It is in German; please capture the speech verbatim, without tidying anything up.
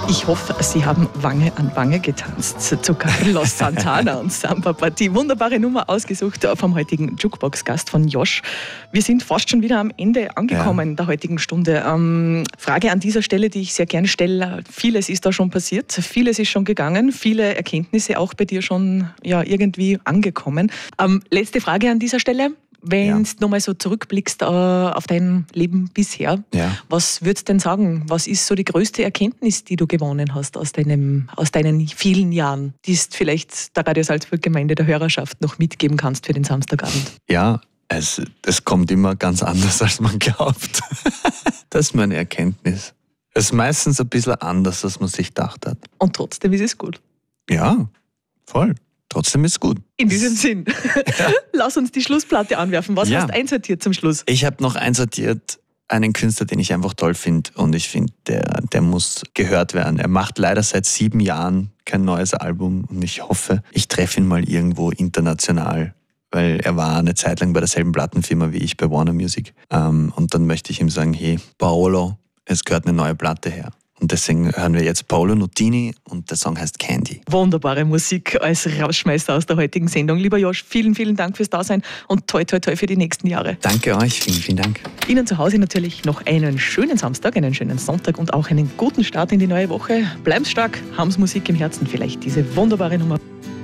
Ich hoffe, Sie haben Wange an Wange getanzt zu Carlos Santana und Samba Party. Wunderbare Nummer ausgesucht vom heutigen Jukebox-Gast von Josh. Wir sind fast schon wieder am Ende angekommen ja. der heutigen Stunde. Ähm, Frage an dieser Stelle, die ich sehr gerne stelle. Vieles ist da schon passiert, vieles ist schon gegangen, viele Erkenntnisse auch bei dir schon ja, irgendwie angekommen. Ähm, letzte Frage an dieser Stelle. Wenn ja. du nochmal so zurückblickst äh, auf dein Leben bisher, ja. was würdest du denn sagen? Was ist so die größte Erkenntnis, die du gewonnen hast aus, deinem, aus deinen vielen Jahren, die du vielleicht der Radio Salzburg Gemeinde der Hörerschaft noch mitgeben kannst für den Samstagabend? Ja, es, es kommt immer ganz anders, als man glaubt. Das ist meine Erkenntnis. Es ist meistens ein bisschen anders, als man sich gedacht hat. Und trotzdem ist es gut. Ja, voll. Trotzdem ist es gut. In diesem Sinn, ja. lass uns die Schlussplatte anwerfen. Was ja. hast du einsortiert zum Schluss? Ich habe noch einsortiert einen Künstler, den ich einfach toll finde. Und ich finde, der, der muss gehört werden. Er macht leider seit sieben Jahren kein neues Album. Und ich hoffe, ich treffe ihn mal irgendwo international. Weil er war eine Zeit lang bei derselben Plattenfirma wie ich bei Warner Music. Und dann möchte ich ihm sagen, hey, Paolo, es gehört eine neue Platte her. Und deswegen hören wir jetzt Paolo Nutini und der Song heißt Candy. Wunderbare Musik als Rausschmeißer aus der heutigen Sendung. Lieber Josh, vielen, vielen Dank fürs Dasein und toi, toi, toi für die nächsten Jahre. Danke euch, vielen, vielen Dank. Ihnen zu Hause natürlich noch einen schönen Samstag, einen schönen Sonntag und auch einen guten Start in die neue Woche. Bleiben stark, haben's Musik im Herzen, vielleicht diese wunderbare Nummer.